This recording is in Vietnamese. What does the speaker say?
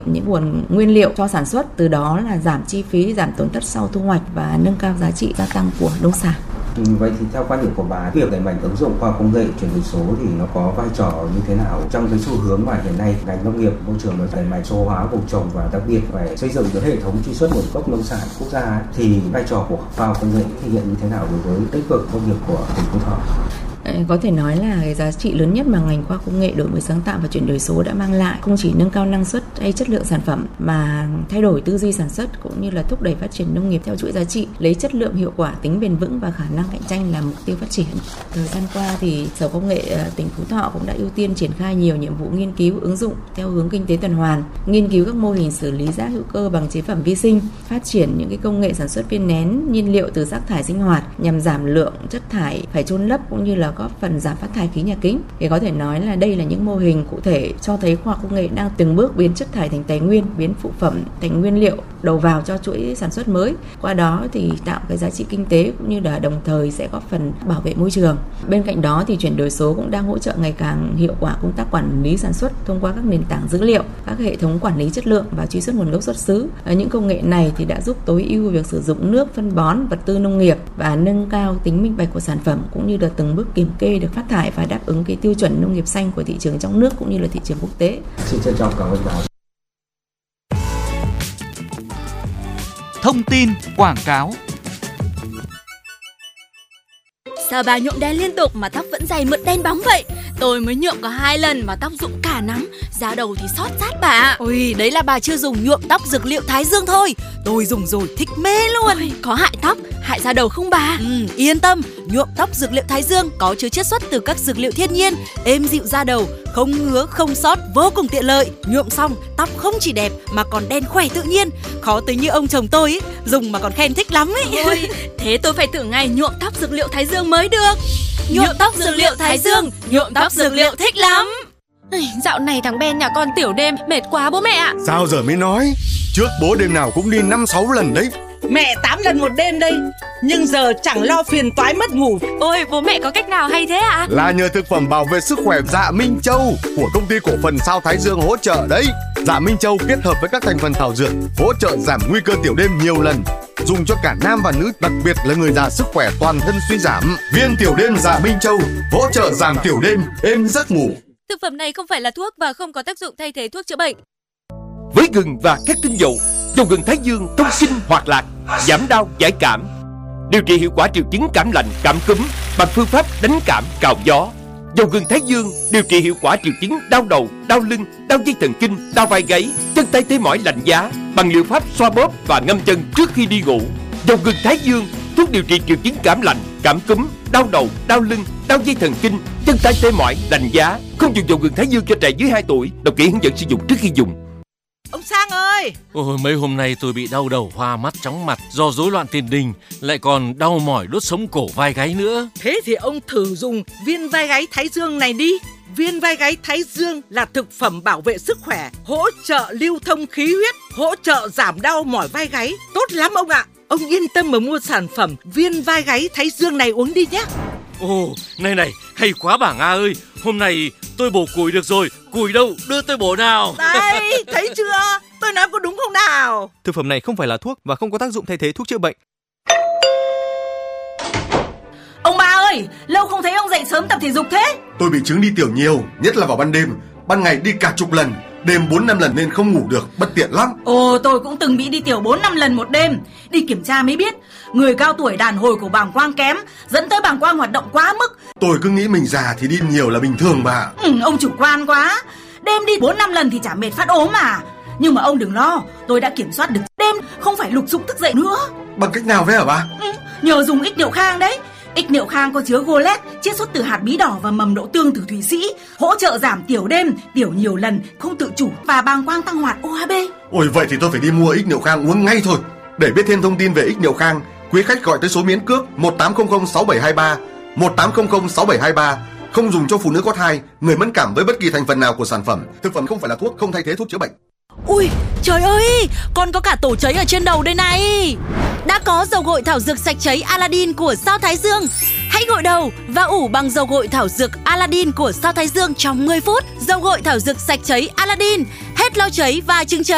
những nguồn nguyên liệu cho sản xuất, từ đó là giảm chi phí, giảm tổn thất sau thu hoạch và nâng cao giá trị gia tăng của nông sản. Vậy thì theo quan điểm của bà, việc đẩy mạnh ứng dụng khoa học công nghệ, chuyển đổi số thì nó có vai trò như thế nào trong cái xu hướng mà hiện nay ngành nông nghiệp môi trường nó đẩy mạnh số hóa vùng trồng và đặc biệt phải xây dựng cái hệ thống truy xuất nguồn gốc nông sản quốc gia, thì vai trò của khoa học công nghệ thể hiện như thế nào đối với lĩnh vực nông nghiệp của tỉnh Phú Thọ? Có thể nói là cái giá trị lớn nhất mà ngành khoa học công nghệ, đổi mới sáng tạo và chuyển đổi số đã mang lại không chỉ nâng cao năng suất hay chất lượng sản phẩm mà thay đổi tư duy sản xuất cũng như là thúc đẩy phát triển nông nghiệp theo chuỗi giá trị, lấy chất lượng, hiệu quả, tính bền vững và khả năng cạnh tranh là mục tiêu phát triển. Thời gian qua thì Sở Công nghệ tỉnh Phú Thọ cũng đã ưu tiên triển khai nhiều nhiệm vụ nghiên cứu ứng dụng theo hướng kinh tế tuần hoàn, nghiên cứu các mô hình xử lý rác hữu cơ bằng chế phẩm vi sinh, phát triển những cái công nghệ sản xuất viên nén nhiên liệu từ rác thải sinh hoạt nhằm giảm lượng chất thải phải chôn lấp cũng như là góp phần giảm phát thải khí nhà kính. Thì có thể nói là đây là những mô hình cụ thể cho thấy khoa học công nghệ đang từng bước biến chất thải thành tài nguyên, biến phụ phẩm thành nguyên liệu đầu vào cho chuỗi sản xuất mới. Qua đó thì tạo cái giá trị kinh tế cũng như là đồng thời sẽ góp phần bảo vệ môi trường. Bên cạnh đó thì chuyển đổi số cũng đang hỗ trợ ngày càng hiệu quả công tác quản lý sản xuất thông qua các nền tảng dữ liệu, các hệ thống quản lý chất lượng và truy xuất nguồn gốc xuất xứ. Những công nghệ này thì đã giúp tối ưu việc sử dụng nước, phân bón, vật tư nông nghiệp và nâng cao tính minh bạch của sản phẩm cũng như là từng bước kiểm kê được phát thải và đáp ứng cái tiêu chuẩn nông nghiệp xanh của thị trường trong nước cũng như là thị trường quốc tế. Xin trân trọng cảm ơn bà. Thông tin quảng cáo. Sao bà nhuộm đen liên tục mà tóc vẫn dày mượt đen bóng vậy? Tôi mới nhuộm có 2 lần mà tóc rụng cả nắm, da đầu thì xót rát bà. Ôi, đấy là bà chưa dùng nhuộm tóc dược liệu Thái Dương thôi. Tôi dùng rồi thích mê luôn. Ôi, có hại tóc, hại da đầu không bà? Yên tâm, nhuộm tóc dược liệu Thái Dương có chứa chiết xuất từ các dược liệu thiên nhiên, êm dịu da đầu, không ngứa, không xót, vô cùng tiện lợi. Nhuộm xong, tóc không chỉ đẹp mà còn đen khỏe tự nhiên. Khó tính như ông chồng tôi ấy, dùng mà còn khen thích lắm ấy. Ôi, thế tôi phải thử ngày nhuộm tóc dược liệu Thái Dương mới được. Nhuộm tóc dược liệu Thái Dương, nhuộm tóc dược liệu thích lắm. Dạo này thằng Ben nhà con tiểu đêm mệt quá bố mẹ ạ. Sao giờ mới nói? Trước bố đêm nào cũng đi 5-6 lần đấy. Mẹ 8 lần một đêm đây, nhưng giờ chẳng lo phiền toái mất ngủ. Ôi, bố mẹ có cách nào hay thế ạ? Là nhờ thực phẩm bảo vệ sức khỏe Dạ Minh Châu của công ty cổ phần Sao Thái Dương hỗ trợ đấy. Dạ Minh Châu kết hợp với các thành phần thảo dược hỗ trợ giảm nguy cơ tiểu đêm nhiều lần, dùng cho cả nam và nữ, đặc biệt là người già sức khỏe toàn thân suy giảm. Viên tiểu đêm Dạ Minh Châu hỗ trợ giảm tiểu đêm, êm giấc ngủ. Thực phẩm này không phải là thuốc và không có tác dụng thay thế thuốc chữa bệnh. Với gừng và các tinh dầu, dầu gừng Thái Dương thông kinh hoạt lạc, giảm đau giải cảm, điều trị hiệu quả triệu chứng cảm lạnh, cảm cúm bằng phương pháp đánh cảm cào gió. Dầu gừng Thái Dương điều trị hiệu quả triệu chứng đau đầu, đau lưng, đau dây thần kinh, đau vai gáy, chân tay tê mỏi lạnh giá bằng liệu pháp xoa bóp và ngâm chân trước khi đi ngủ. Dầu gừng Thái Dương thuốc điều trị triệu chứng cảm lạnh, cảm cúm, đau đầu, đau lưng, đau dây thần kinh, chân tay tê mỏi lạnh giá. Không dùng dầu gừng Thái Dương cho trẻ dưới 2 tuổi. Đọc kỹ hướng dẫn sử dụng trước khi dùng. Ông Sang ơi! Ôi, mấy hôm nay tôi bị đau đầu, hoa mắt, chóng mặt do rối loạn tiền đình, lại còn đau mỏi đốt sống cổ vai gáy nữa. Thế thì ông thử dùng viên vai gáy Thái Dương này đi. Viên vai gáy Thái Dương là thực phẩm bảo vệ sức khỏe, hỗ trợ lưu thông khí huyết, hỗ trợ giảm đau mỏi vai gáy. Tốt lắm ông ạ! Ông yên tâm mà mua sản phẩm viên vai gáy Thái Dương này uống đi nhé. Ồ, này, hay quá bà Nga ơi. Hôm nay tôi bổ củi được rồi. Củi đâu, đưa tôi bổ nào. Đây, thấy chưa? Tôi nói có đúng không nào? Thực phẩm này không phải là thuốc và không có tác dụng thay thế thuốc chữa bệnh. Ông ba ơi, lâu không thấy ông dậy sớm tập thể dục thế. Tôi bị chứng đi tiểu nhiều, nhất là vào ban đêm. Ban ngày đi cả chục lần, đêm 4-5 lần nên không ngủ được, bất tiện lắm. Ồ, tôi cũng từng bị đi tiểu 4-5 lần một đêm. Đi kiểm tra mới biết, người cao tuổi đàn hồi của bàng quang kém, dẫn tới bàng quang hoạt động quá mức. Tôi cứ nghĩ mình già thì đi nhiều là bình thường mà. Ông chủ quan quá. Đêm đi 4-5 lần thì chả mệt phát ốm mà. Nhưng mà ông đừng lo, tôi đã kiểm soát được. Đêm không phải lục dục thức dậy nữa. Bằng cách nào vậy hả bà? Nhờ dùng ích niệu khang đấy. Ích niệu khang có chứa golet, chiết xuất từ hạt bí đỏ và mầm đậu tương từ Thụy Sĩ, hỗ trợ giảm tiểu đêm, tiểu nhiều lần, không tự chủ và bàng quang tăng hoạt OHB. Ôi, vậy thì tôi phải đi mua ích niệu khang uống ngay thôi. Để biết thêm thông tin về ích niệu khang, quý khách gọi tới số miễn cước 1800 6723, 1800 6723. Không dùng cho phụ nữ có thai, người mẫn cảm với bất kỳ thành phần nào của sản phẩm. Thực phẩm không phải là thuốc, không thay thế thuốc chữa bệnh. Ui, trời ơi, con có cả tổ cháy ở trên đầu đây này. Đã có dầu gội thảo dược sạch cháy Aladdin của Sao Thái Dương. Hãy gội đầu và ủ bằng dầu gội thảo dược Aladdin của Sao Thái Dương trong 10 phút. Dầu gội thảo dược sạch cháy Aladdin, hết lau cháy và chừng cháy.